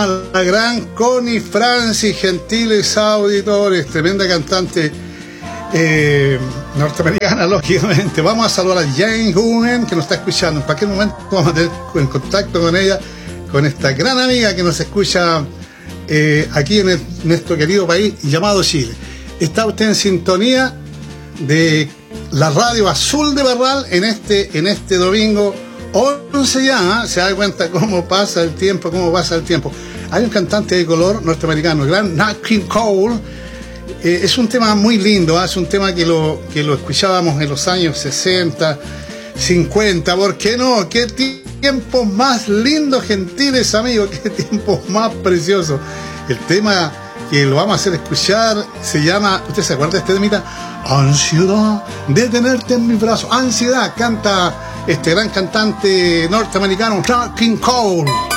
a la gran Connie Francis, gentiles auditores, tremenda cantante norteamericana, lógicamente. Vamos a saludar a Jane Hunen, que nos está escuchando. En cualquier momento vamos a tener en contacto con ella, con esta gran amiga que nos escucha aquí en nuestro querido país llamado Chile. Está usted en sintonía de la radio Azul de Parral en este domingo 11 ya, se da cuenta cómo pasa el tiempo. Hay un cantante de color norteamericano, el gran Nat King Cole. Es un tema muy lindo, es un tema que lo escuchábamos en los años 60, 50, ¿por qué no? ¿Qué tiempos más lindos, gentiles amigos? ¿Qué tiempos más preciosos? El tema que lo vamos a hacer escuchar se llama, ¿usted se acuerda de este temita? Ansiedad de tenerte en mis brazos. Ansiedad, canta este gran cantante norteamericano, Nat King Cole.